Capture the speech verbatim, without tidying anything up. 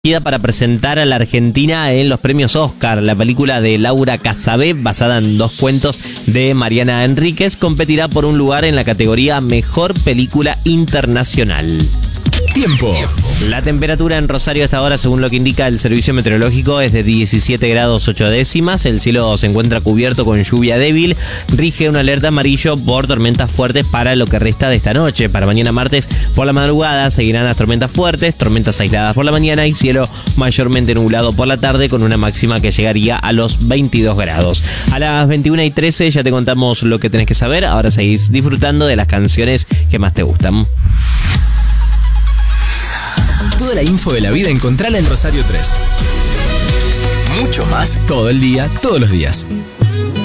para presentar a la Argentina en los premios Oscar. La película de Laura Casabé, basada en dos cuentos de Mariana Enríquez, competirá por un lugar en la categoría Mejor Película Internacional. Tiempo. La temperatura en Rosario a esta hora, según lo que indica el servicio meteorológico, es de diecisiete grados ocho décimas. El cielo se encuentra cubierto con lluvia débil. Rige una alerta amarillo por tormentas fuertes para lo que resta de esta noche. Para mañana martes por la madrugada seguirán las tormentas fuertes, tormentas aisladas por la mañana y cielo mayormente nublado por la tarde, con una máxima que llegaría a los veintidós grados. A las veintiuna y trece ya te contamos lo que tenés que saber. Ahora seguís disfrutando de las canciones que más te gustan. Toda la info de la vida encontrala en Rosario tres. Mucho más todo el día, todos los días.